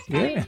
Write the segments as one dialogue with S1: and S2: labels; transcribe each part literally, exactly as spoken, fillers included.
S1: Yeah.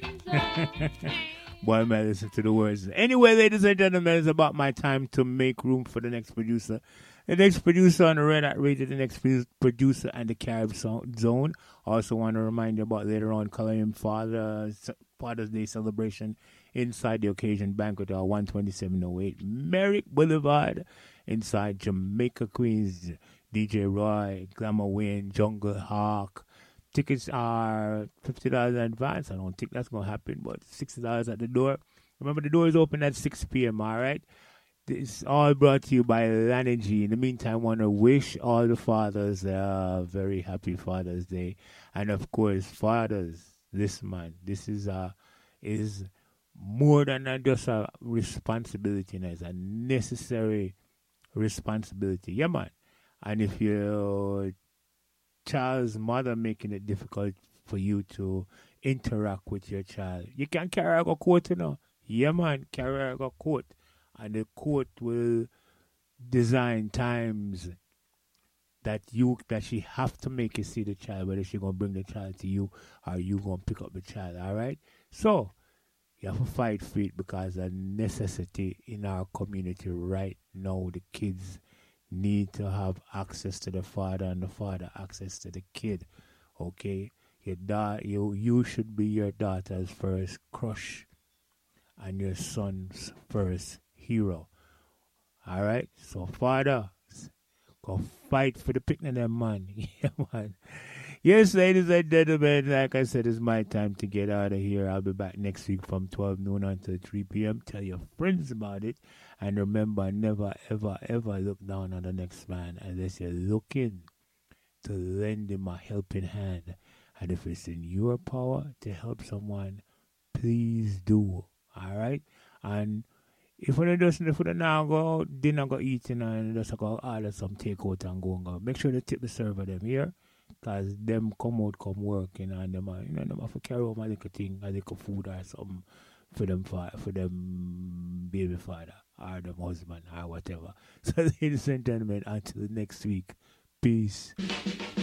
S1: Boy, man, listen to the words. Anyway, ladies and gentlemen, it's about my time to make room for the next producer. The next producer on the Red Hat Radio, the next producer and the Carib Zone. Also want to remind you about later on Colombian Father's, Father's Day celebration inside the Occasion Banquet Hall, one twenty-seven oh eight Merrick Boulevard, inside Jamaica, Queens. D J Roy, Glamour Wayne, Jungle Hawk. Tickets are fifty dollars in advance. I don't think that's going to happen, but sixty dollars at the door. Remember, the door is open at six p.m., all right? This is all brought to you by Lanergy. In the meantime, I want to wish all the fathers a very happy Father's Day. And, of course, fathers, this man, this is a, is more than a, just a responsibility. It's a necessary responsibility. Yeah, man. And if your child's mother making it difficult for you to interact with your child, you can carry a coat, you know. Yeah, man, carry a coat. And the court will design times that you that she have to make you see the child, whether she gonna bring the child to you or you gonna pick up the child. All right. So you have to fight for it because a necessity in our community right now. The kids need to have access to the father and the father access to the kid. Okay. Your da- you you should be your daughter's first crush and your son's first hero. All right? So, father, go fight for the picnic, them, man. Yeah, man. Yes, ladies and gentlemen, like I said, it's my time to get out of here. I'll be back next week from twelve noon until three p.m. Tell your friends about it. And remember, never, ever, ever look down on the next man unless you're looking to lend him a helping hand. And if it's in your power to help someone, please do. All right? And if you just if you now go out, dinner go eating and just go order some takeout and go and go, make sure they tip the server them here. Because them come out, come work, you know, and them, you know, them have to carry home a little thing, a little food or something for them, for, for them baby father or them husband or whatever. So, ladies and gentlemen, until next week, peace.